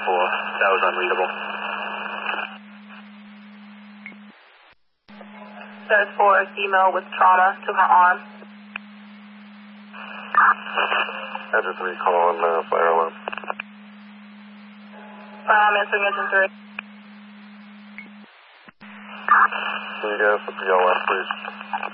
That was unreadable. Third 4, female with trauma to her arm. Engine 3, call on fire alarm. I'm answering engine 3. Can you guys put the PLS, please?